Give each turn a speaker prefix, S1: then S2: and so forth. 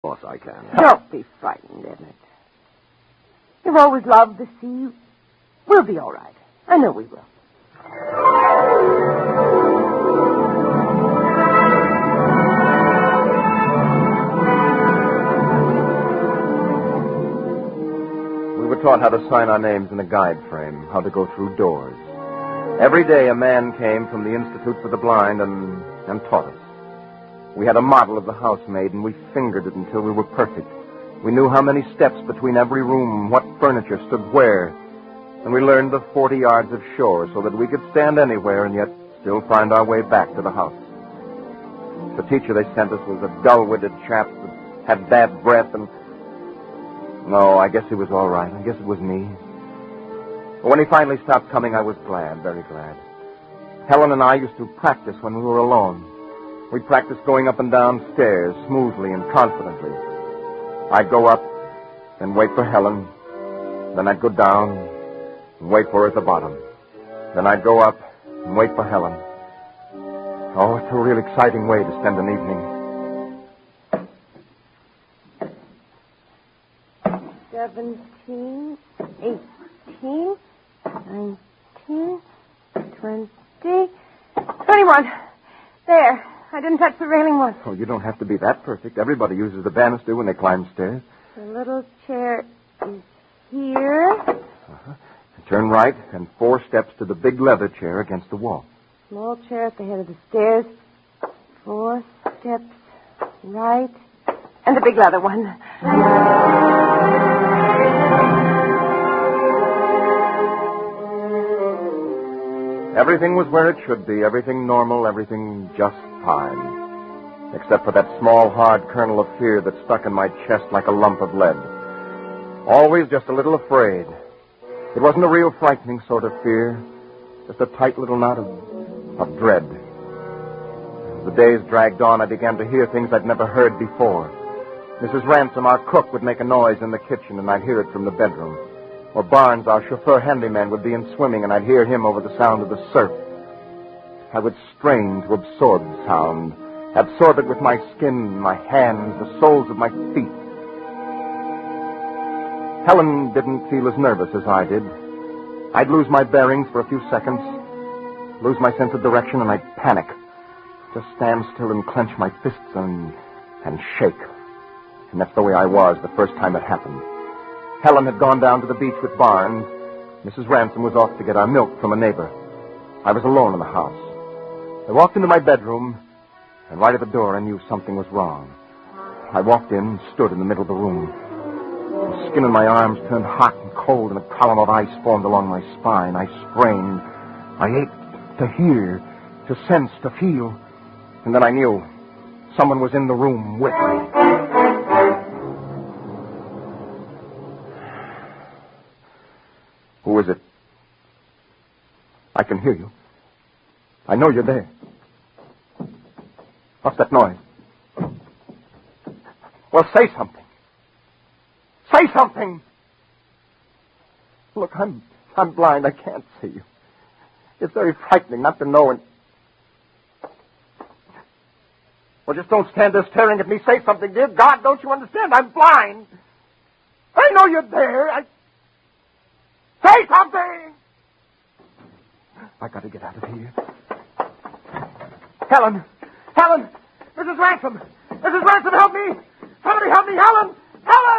S1: Of course I can.
S2: Don't be frightened, Emmett. You've always loved the sea. We'll be all right. I know we will.
S3: We were taught how to sign our names in a guide frame, how to go through doors. Every day a man came from the Institute for the Blind and taught us. We had a model of the house made, and we fingered it until we were perfect. We knew how many steps between every room, what furniture stood where. And we learned the 40 yards of shore so that we could stand anywhere and yet still find our way back to the house. The teacher they sent us was a dull-witted chap that had bad breath and... No, I guess he was all right. I guess it was me. But when he finally stopped coming, I was glad, very glad. Helen and I used to practice when we were alone. We practiced going up and down stairs smoothly and confidently. I'd go up and wait for Helen. Then I'd go down and wait for her at the bottom. Then I'd go up and wait for Helen. Oh, it's a real exciting way to spend an evening.
S2: 17, 18, 19, 20, 21. There. I didn't touch the railing once.
S3: Oh, you don't have to be that perfect. Everybody uses the banister when they climb stairs.
S2: The little chair is here.
S3: Turn right and 4 steps to the big leather chair against the wall.
S2: Small chair at the head of the stairs. 4 steps right. And the big leather one.
S3: Everything was where it should be. Everything normal, everything just fine. Except for that small, hard kernel of fear that stuck in my chest like a lump of lead. Always just a little afraid. It wasn't a real frightening sort of fear. Just a tight little knot of dread. As the days dragged on, I began to hear things I'd never heard before. Mrs. Ransom, our cook, would make a noise in the kitchen, and I'd hear it from the bedroom. Or Barnes, our chauffeur handyman, would be in swimming, and I'd hear him over the sound of the surf. I would strain to absorb the sound, absorb it with my skin, my hands, the soles of my feet. Helen didn't feel as nervous as I did. I'd lose my bearings for a few seconds, lose my sense of direction, and I'd panic. Just stand still and clench my fists and shake. And that's the way I was the first time it happened. Helen had gone down to the beach with Barnes. Mrs. Ransom was off to get our milk from a neighbor. I was alone in the house. I walked into my bedroom, and right at the door I knew something was wrong. I walked in and stood in the middle of the room. The skin in my arms turned hot and cold, and a column of ice formed along my spine. I strained. I ached to hear, to sense, to feel. And then I knew someone was in the room with me. Who is it? I can hear you. I know you're there. What's that noise? Well, say something. Say something! Look, I'm blind. I can't see you. It's very frightening not to know and... Well, just don't stand there staring at me. Say something, dear God. Don't you understand? I'm blind. I know you're there. Say something! I gotta get out of here. Helen! Mrs. Ransom! Help me! Somebody help me, Helen!